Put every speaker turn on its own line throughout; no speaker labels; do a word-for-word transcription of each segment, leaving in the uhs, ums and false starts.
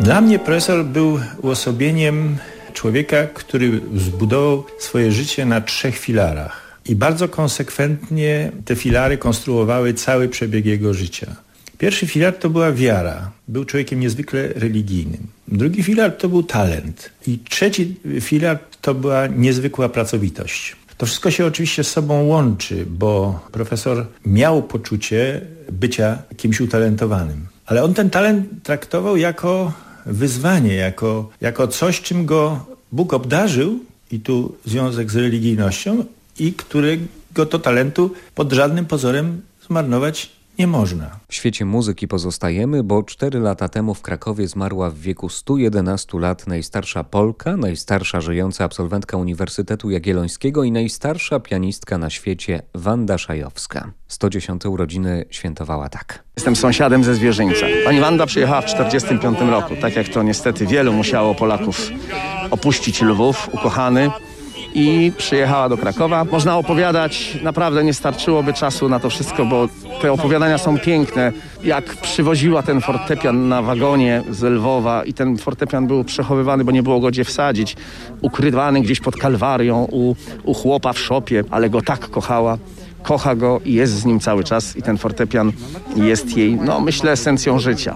Dla mnie profesor był uosobieniem człowieka, który zbudował swoje życie na trzech filarach i bardzo konsekwentnie te filary konstruowały cały przebieg jego życia. Pierwszy filar to była wiara. Był człowiekiem niezwykle religijnym. Drugi filar to był talent. I trzeci filar to była niezwykła pracowitość. To wszystko się oczywiście z sobą łączy, bo profesor miał poczucie bycia kimś utalentowanym. Ale on ten talent traktował jako wyzwanie, jako, jako coś, czym go Bóg obdarzył, i tu związek z religijnością, i którego to talentu pod żadnym pozorem zmarnować nie można.
W świecie muzyki pozostajemy, bo cztery lata temu w Krakowie zmarła w wieku stu jedenastu lat najstarsza Polka, najstarsza żyjąca absolwentka Uniwersytetu Jagiellońskiego i najstarsza pianistka na świecie Wanda Szajowska. sto dziesiąte urodziny świętowała tak.
Jestem sąsiadem ze Zwierzyńca. Pani Wanda przyjechała w czterdziestym piątym roku. Tak jak to niestety wielu musiało Polaków opuścić Lwów, ukochany. I przyjechała do Krakowa. Można opowiadać, naprawdę nie starczyłoby czasu na to wszystko, bo te opowiadania są piękne. Jak przywoziła ten fortepian na wagonie z Lwowa i ten fortepian był przechowywany, bo nie było go gdzie wsadzić. Ukrywany gdzieś pod Kalwarią u, u chłopa w szopie, ale go tak kochała. Kocha go i jest z nim cały czas i ten fortepian jest jej, no myślę, esencją życia.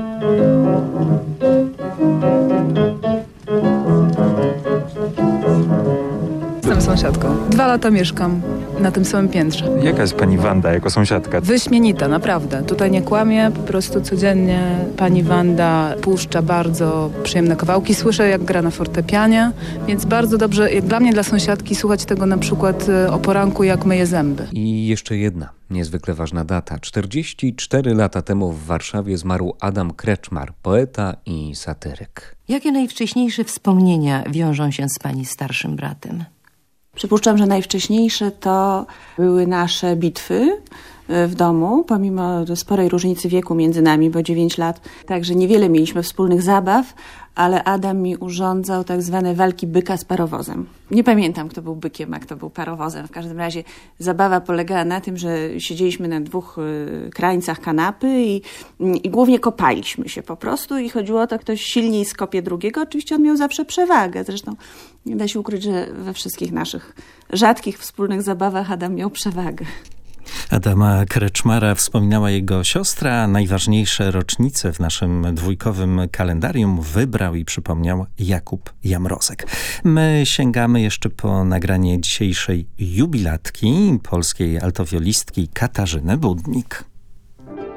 Jestem sąsiadką. Dwa lata mieszkam na tym samym piętrze.
Jaka jest pani Wanda jako sąsiadka?
Wyśmienita, naprawdę. Tutaj nie kłamie, po prostu codziennie pani Wanda puszcza bardzo przyjemne kawałki. Słyszę, jak gra na fortepianie, więc bardzo dobrze, jak dla mnie, dla sąsiadki, słuchać tego na przykład o poranku, jak myje zęby.
I jeszcze jedna niezwykle ważna data. czterdzieści cztery lata temu w Warszawie zmarł Adam Kreczmar, poeta i satyryk.
Jakie najwcześniejsze wspomnienia wiążą się z pani starszym bratem?
Przypuszczam, że najwcześniejsze to były nasze bitwy w domu, pomimo sporej różnicy wieku między nami, bo dziewięć lat. Także niewiele mieliśmy wspólnych zabaw, ale Adam mi urządzał tak zwane walki byka z parowozem. Nie pamiętam, kto był bykiem, a kto był parowozem. W każdym razie zabawa polegała na tym, że siedzieliśmy na dwóch y, krańcach kanapy i, i głównie kopaliśmy się po prostu i chodziło o to, ktoś silniej skopie drugiego. Oczywiście on miał zawsze przewagę. Zresztą nie da się ukryć, że we wszystkich naszych rzadkich wspólnych zabawach Adam miał przewagę.
Adama Kreczmara wspominała jego siostra. Najważniejsze rocznice w naszym dwójkowym kalendarium wybrał i przypomniał Jakub Jamrozek. My sięgamy jeszcze po nagranie dzisiejszej jubilatki, polskiej altowiolistki Katarzyny Budnik.